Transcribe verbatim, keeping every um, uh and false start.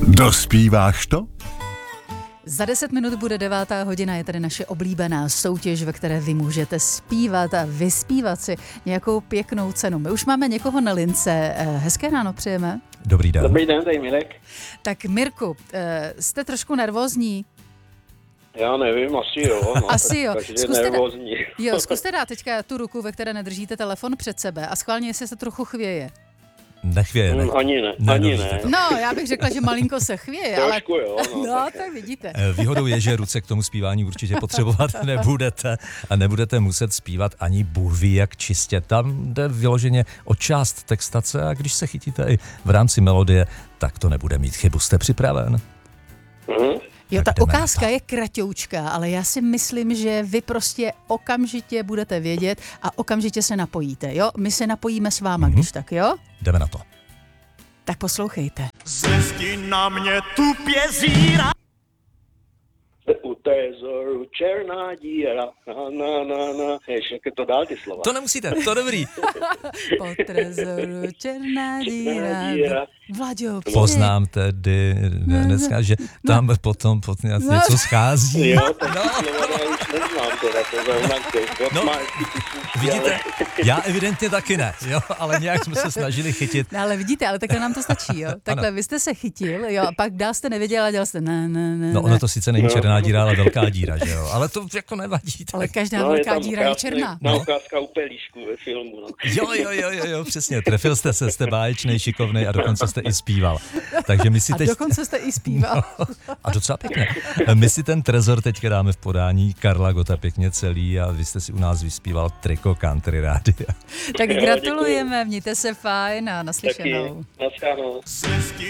Dospíváš to? Za deset minut bude devátá hodina, je tady naše oblíbená soutěž, ve které vy můžete zpívat a vyspívat si nějakou pěknou cenu. My už máme někoho na lince. Hezké ráno přejeme. Dobrý den. Dobrý den, tady Mirek. Tak Mirku, jste trošku nervózní? Já nevím, asi jo. No, asi jo. Zkuste nervózní. Dát, jo, zkuste dát teďka tu ruku, ve které nedržíte telefon před sebe a schválně, jestli se trochu chvěje. Nechvěje, ne? Mm, ani ne, ne ani ne. No, já bych řekla, že malinko se chvěje, ale... Trošku jo, no. No, tak vidíte. Výhodou je, že ruce k tomu zpívání určitě potřebovat nebudete a nebudete muset zpívat ani Bůh ví jak čistě. Tam jde vyloženě o část textace a když se chytíte i v rámci melodie, tak to nebude mít chybu. Jste připraven? Mhm. Jo, Tak ta jdeme na ukázka to. je kratoučka, ale já si myslím, že vy prostě okamžitě budete vědět a okamžitě se napojíte, jo? My se napojíme s váma, mm-hmm. když tak, jo? Jdeme na to. Tak poslouchejte. Zjistí na mě tupě zíra. U tezoru černá díra. Na, na, na, na. Jež, jak je to dál ty slova? To nemusíte, to dobrý. Po trezoru černá díra. díra. Vlaďo, přijď. Poznám tedy dneska, že tam potom, potom něco schází. Jo, tak no. Slova já už neznám teda, to zrovna to. No, vidíte, já evidentně taky ne, jo, ale nějak jsme se snažili chytit. No, ale vidíte, ale takhle nám to stačí, jo? Takhle Ano. vy jste se chytil, jo, a pak dál jste nevěděl a dělal jste ne, ne, ne, No ne. ono to sice není černá díra, ale velká díra, že jo, ale to jako nevadí. Tak. Ale každá No, velká tam díra je krásný- černá. No, No. ukázka u pelíšku ve filmu, no. Jo, jo, jo, jo, jo, přesně, trefil jste se, jste báječnej, šikovnej a dokonce jste i zpíval. Takže my si A teď... dokonce jste i zpíval. A docela pěkně. My si ten trezor teďka dáme v podání Karla Gotta pěkně celý a vy jste si u nás vyspíval Triko Country Rádia. Tak Jo, gratulujeme, mějte se fajn a naslyšenou. Taky, naschledanou. Zjistí